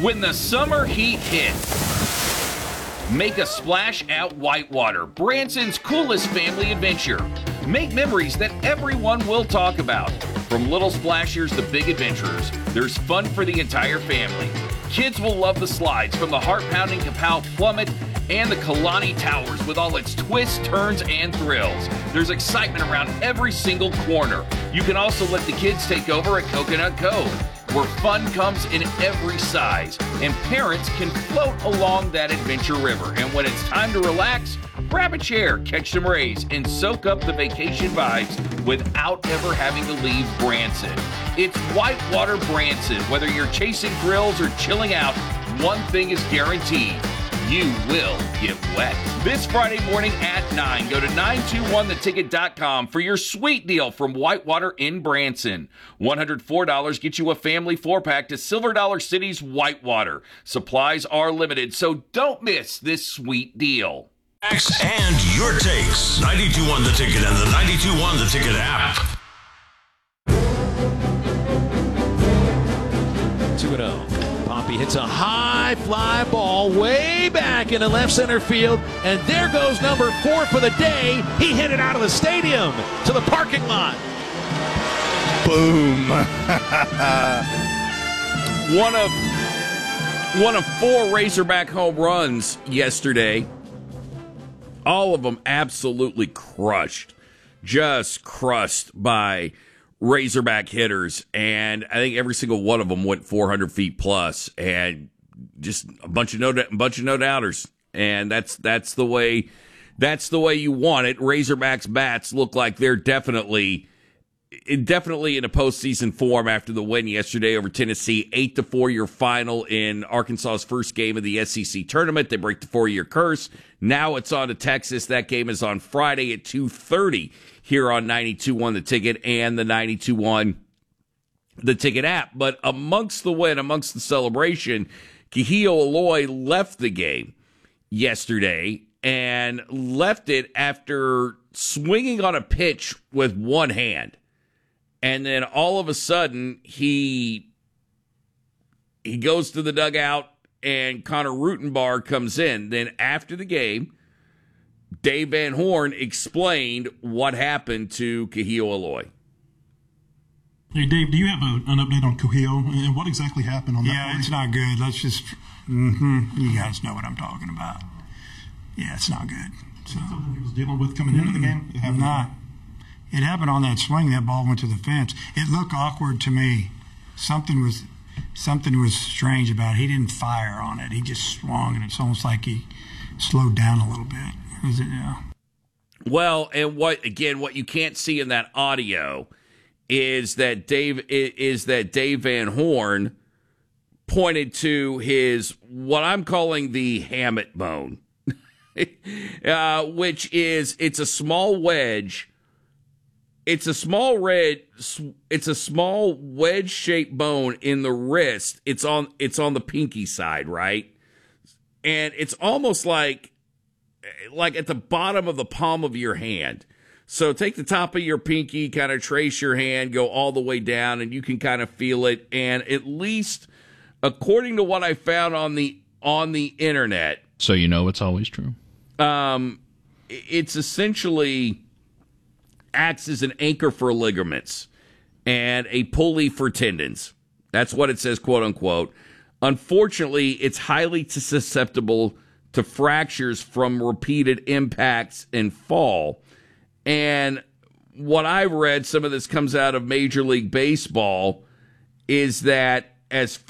When the summer heat hits, make a splash at Whitewater, Branson's coolest family adventure. Make memories that everyone will talk about. From little splashers to big adventurers, there's fun for the entire family. Kids will love the slides from the heart-pounding Kapow Plummet and the Kalani Towers with all its twists, turns, and thrills. There's excitement around every single corner. You can also let the kids take over at Coconut Cove, where fun comes in every size, and parents can float along that adventure river. And when it's time to relax, grab a chair, catch some rays, and soak up the vacation vibes without ever having to leave Branson. It's Whitewater Branson. Whether you're chasing thrills or chilling out, one thing is guaranteed: you will get wet. This Friday morning at 9, go to 921theticket.com for your sweet deal from Whitewater in Branson. $104 gets you a family 4-pack to Silver Dollar City's Whitewater. Supplies are limited, so don't miss this sweet deal. And your takes. 92.1 The Ticket and the 92.1 The Ticket app. 2-0. Poppy hits a high fly ball way back into left center field, and there goes number 4 for the day. He hit it out of the stadium to the parking lot. Boom. One of 4 Razorback home runs yesterday. All of them absolutely crushed. Just crushed by Razorback hitters, and I think every single one of them went 400 feet plus, and just a bunch of no doubters. And that's the way you want it. Razorbacks bats look like they're definitely in a postseason form after the win yesterday over Tennessee, 8-4 your final in Arkansas's first game of the SEC tournament. They break the 4-year curse. Now it's on to Texas. That game is on Friday at 2:30 here on 92.1 The Ticket and the 92.1 The Ticket app. But amongst the win, amongst the celebration, Kihio Aloy left the game yesterday and left it after swinging on a pitch with one hand. And then all of a sudden, he goes to the dugout, and Connor Rutenbar comes in. Then after the game, Dave Van Horn explained what happened to Kihio Aloy. Hey, Dave, do you have an update on Kihio and what exactly happened on that? Yeah, it's not good. Let's just, you guys know what I'm talking about. Yeah, it's not good. So, something he was dealing with coming into the game? It happened on that swing. That ball went to the fence. It looked awkward to me. Something was strange about it. He didn't fire on it. He just swung, and it's almost like he slowed down a little bit. Well, and what you can't see in that audio is that Dave Van Horn pointed to his, what I'm calling the Hammett bone, which is, it's a small wedge. It's a small wedge-shaped bone in the wrist. It's on the pinky side, right? And it's almost like at the bottom of the palm of your hand. So take the top of your pinky, kind of trace your hand, go all the way down, and you can kind of feel it. And at least, according to what I found on the internet, so you know it's always true. It's essentially acts as an anchor for ligaments and a pulley for tendons. That's what it says, quote unquote. Unfortunately, it's highly susceptible to fractures from repeated impacts and fall. And what I've read, some of this comes out of Major League Baseball, is that as